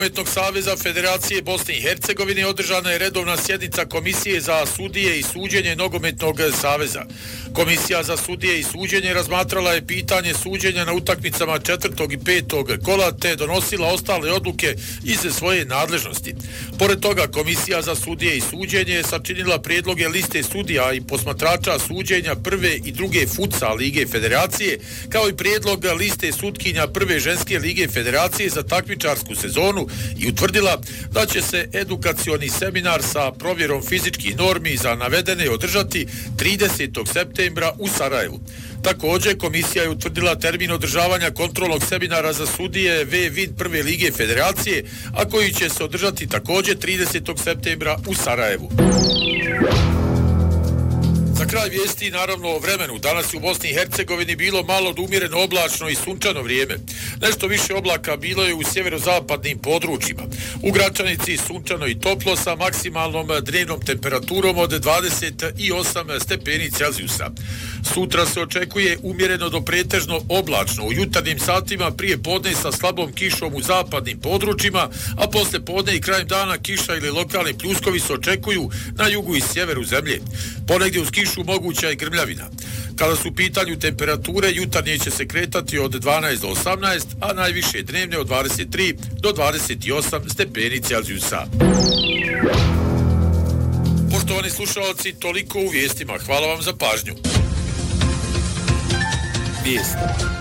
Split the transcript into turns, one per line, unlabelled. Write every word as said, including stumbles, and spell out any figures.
Nogometnog saveza Federacije Bosne i Hercegovine održana je redovna sjednica Komisije za sudije i suđenje Nogometnog saveza. Komisija za sudije i suđenje razmatrala je pitanje suđenja na utakmicama četvrtog i petog kola te donosila ostale odluke iz svoje nadležnosti. Pored toga, Komisija za sudije i suđenje je sačinila prijedloge liste sudija i posmatrača suđenja prve i druge futsal lige Federacije, kao i prijedlog liste sutkinja prve ženske lige Federacije za takmičarsku sezonu i utvrdila da će se edukacioni seminar sa provjerom fizičkih normi za navedene održati tridesetog septembra u Sarajevu. Također, komisija je utvrdila termin održavanja kontrolnog seminara za sudije V-Vid prve lige Federacije, a koji će se održati također tridesetog septembra u Sarajevu. Za kraj vijesti, naravno, o vremenu. Danas je u Bosni i Hercegovini bilo malo umjereno oblačno i sunčano vrijeme. Nešto više oblaka bilo je u sjeverozapadnim područjima. U Gračanici sunčano i toplo sa maksimalnom dnevnom temperaturom od dvadeset osam stepeni Celzijusa. Sutra se očekuje umjereno do pretežno oblačno u jutarnjim satima, prije podne sa slabom kišom u zapadnim područjima, a posle podne i krajem dana kiša ili lokalni pljuskovi se očekuju na jugu i sjeveru zemlje. Ponegdje uz kišu moguća je grmljavina. Kada su u pitanju temperature, jutarnje će se kretati od dvanaest do osamnaest, a najviše dnevne od dvadeset tri do dvadeset osam stepeni Celzijusa. Poštovani slušalci, toliko u vijestima. Hvala vam za pažnju. Vijesti.